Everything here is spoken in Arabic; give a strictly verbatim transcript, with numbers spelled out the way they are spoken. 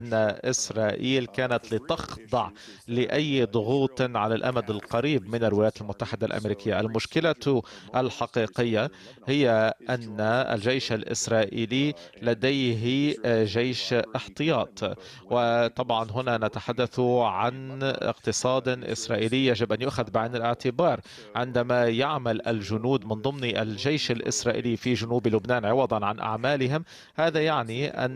أن إسرائيل كانت لتخضع لأي ضغوط على الأمد القريب من الولايات المتحدة الأمريكية. المشكلة الحقيقية هي أن الجيش الإسرائيلي لديه جيش احتياط، وطبعا هنا نتحدث عن اقتصاد إسرائيلي يجب أن يؤخذ بعين الاعتبار. عندما يعمل الجنود من ضمن الجيش الإسرائيلي في جنوب لبنان عوضا عن أعمالهم، هذا يعني أن